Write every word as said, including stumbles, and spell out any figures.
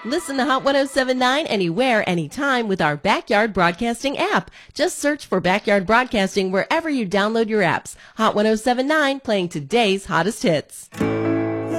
Listen to Hot one oh seven point nine anywhere, anytime with our Backyard Broadcasting app. Just search for Backyard Broadcasting wherever you download your apps. Hot one oh seven point nine, playing today's hottest hits.